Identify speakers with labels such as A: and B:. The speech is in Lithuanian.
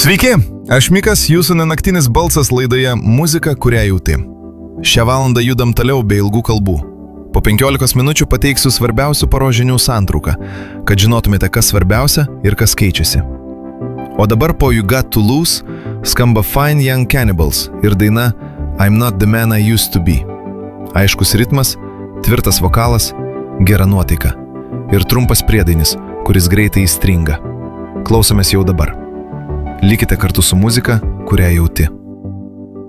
A: Sveiki, aš Mikas, jūsų nenaktinis balsas laidoje Muzika, kurią jauti. Šią valandą judam toliau be ilgų kalbų. Po 15 minučių pateiksiu svarbiausių paros žinių santrauką, kad žinotumėte, kas svarbiausia ir kas keičiasi. O dabar po You Got to Lose skamba Fine Young Cannibals ir daina I'm Not the Man I Used to Be. Aiškus ritmas, tvirtas vokalas, gera nuotaika ir trumpas priedainis, kuris greitai įstringa. Klausomės jau dabar. Likite kartu su muzika, kurią jauti.